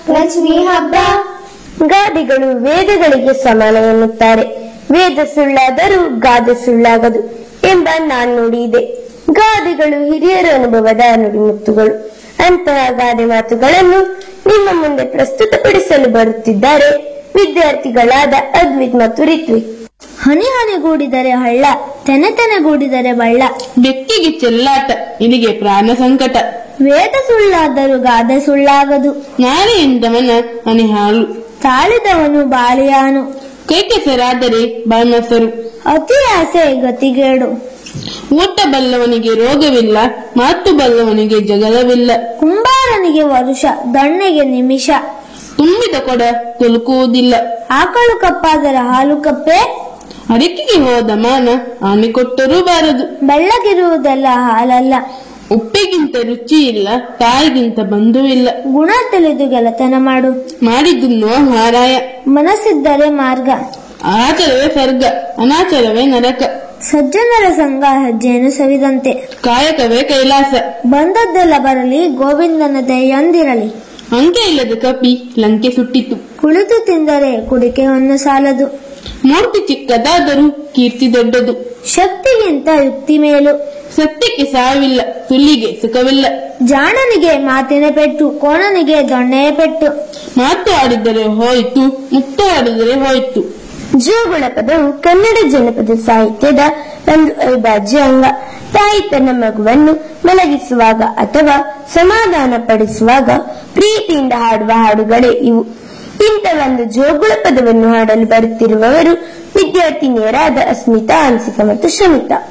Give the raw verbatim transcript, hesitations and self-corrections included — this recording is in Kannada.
ಲಕ್ಷ್ಮಿ ಹಬ್ಬ. ಗಾದೆಗಳು ವೇದಗಳಿಗೆ ಸಮಾನ ಎನ್ನುತ್ತಾರೆ. ವೇದ ಸುಳ್ಳಾದರೂ ಗಾದೆ ಸುಳ್ಳಾಗದು ಎಂಬ ನಾಣ್ಣುಡಿ ಇದೆ. ಗಾದೆಗಳು ಹಿರಿಯರ ಅನುಭವದ ನುಡಿಮುತ್ತುಗಳು. ಅಂತಹ ಗಾದೆ ಮಾತುಗಳನ್ನು ನಿಮ್ಮ ಮುಂದೆ ಪ್ರಸ್ತುತಪಡಿಸಲು ಬರುತ್ತಿದ್ದಾರೆ ವಿದ್ಯಾರ್ಥಿಗಳಾದ ಅದ್ವಿತ್ ಮತ್ತು ರಿತ್ವಿಕ್. ಹನಿ ಹನಿಗೂಡಿದರೆ ಹಳ್ಳ, ತೆನೆ ತೆನೆಗೂಡಿದರೆ ಬಳ್ಳ. ಬೆಕ್ಕಿಗೆ ಚೆಲ್ಲಾಟ, ಇಲಿಗೆ ಪ್ರಾಣ ಸಂಕಟ. ವೇದ ಸುಳ್ಳಾದರೂ ಗಾದೆ ಸುಳ್ಳಾಗದು. ನಾಳೆ ಎಂದವನ ಮನೆ ಹಾಳು, ತಾಳಿದವನು ಬಾಳಿಯಾನು. ಕೈ ಕೆಸರಾದರೆ ಬಾಮಸರು, ಅತಿ ಆಸೆ ಗತಿಗೇಡು. ಊಟ ಬಲ್ಲವನಿಗೆ ರೋಗವಿಲ್ಲ, ಮಾತು ಬಲ್ಲವನಿಗೆ ಜಗಳವಿಲ್ಲ. ಕುಂಬಾರನಿಗೆ ವರುಷ, ದಣ್ಣೆಗೆ ನಿಮಿಷ. ತುಂಬಿದ ಕೊಡ ತೊಲುಕುವುದಿಲ್ಲ, ಆಕಳು ಕಪ್ಪಾದರೆ ಹಾಲು ಕಪ್ಪೆ. ಅಡಿಕೆಗೆ ಹೋದ ಮಾನ ಆನೆ ಕೊಟ್ಟರೂ ಬಾರದು. ಬೆಳ್ಳಗಿರುವುದೆಲ್ಲ ಹಾಲಲ್ಲ, ಉಪ್ಪಿಗಿಂತ ರುಚಿ ಇಲ್ಲ, ತಾಯಿಗಿಂತ ಬಂಧುವಿಲ್ಲ. ಗುಣ ತಿಳಿದು ಗೆಳತನ ಮಾಡು, ಮಾಡಿದುನ್ನೋ ಹಾರಾಯ. ಮನಸ್ಸಿದ್ದರೆ ಮಾರ್ಗ, ಆಚಾರವೇ ಸ್ವರ್ಗ, ಅನಾಚಾರವೇ ನರಕ. ಸಜ್ಜನರ ಸಂಘ ಹೆಜ್ಜೆಯನ್ನು ಸವಿದಂತೆ, ಕಾಯಕವೇ ಕೈಲಾಸ. ಬಂದದ್ದೆಲ್ಲ ಬರಲಿ, ಗೋವಿಂದನ ದಯೆಯೊಂದಿರಲಿ. ಅಂಕೆ ಇಲ್ಲದ ಕಪಿ ಲಂಕೆ ಸುಟ್ಟಿತು, ಕುಳಿತು ತಿಂದರೆ ಕುಡಿಕೆ ಹೊನ್ನು ಸಾಲದು. ಮೂರ್ತಿ ಚಿಕ್ಕದಾದರೂ ಕೀರ್ತಿ ದೊಡ್ಡದು, ಶಕ್ತಿಗಿಂತ ಯುಕ್ತಿ ಮೇಲು. ಸತ್ಯಕ್ಕೆ ಸಾವಿಲ್ಲ, ಸುಳ್ಳಿಗೆ ಸುಖವಿಲ್ಲ. ಜಾಣನಿಗೆ ಮಾತಿನ ಪೆಟ್ಟು, ಕೋಣನಿಗೆ ದೊಣ್ಣೆಯ ಪೆಟ್ಟು. ಮಾತು ಆಡಿದರೆ ಹೋಯಿತು, ಮುಕ್ತ ಆಡಿದರೆ ಹೋಯಿತು. ಜೋಗುಳ ಪದವು ಕನ್ನಡ ಜನಪದ ಸಾಹಿತ್ಯದ ಒಂದು ಅವಿಭಾಜ್ಯ ಅಂಗ. ತಾಯಿ ತನ್ನ ಮಗುವನ್ನು ಮಲಗಿಸುವಾಗ ಅಥವಾ ಸಮಾಧಾನ ಪಡಿಸುವಾಗ ಪ್ರೀತಿಯಿಂದ ಹಾಡುವ ಹಾಡುಗಳೇ ಇವು. ಇಂಥ ಒಂದು ಜೋಗುಳ ಪದವನ್ನು ಹಾಡಲು ಬರುತ್ತಿರುವವರು ವಿದ್ಯಾರ್ಥಿನಿಯರಾದ ಅಸ್ಮಿತಾ, ಅನ್ಸಿಕಾ ಮತ್ತು ಶಮಿತಾ.